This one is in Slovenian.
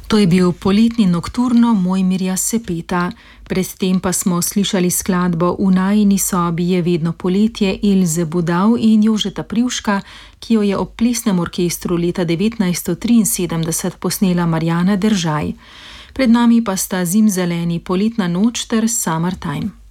To je bil poletni nokturno Mojmirja Sepeta. Predtem pa smo slišali skladbo V najini sobi je vedno poletje Ilze Budal in Jožeta Privška, ki jo je ob plesnem orkestru leta 1973 posnela Marjana Deržaj. Pred nami pa sta Zimzeleni Poletna noč ter Summertime.